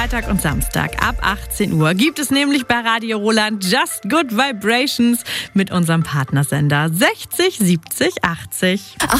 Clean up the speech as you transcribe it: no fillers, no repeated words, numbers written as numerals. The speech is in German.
Freitag und Samstag ab 18 Uhr gibt es nämlich bei Radio Roland Just Good Vibrations mit unserem Partnersender 60 70 80.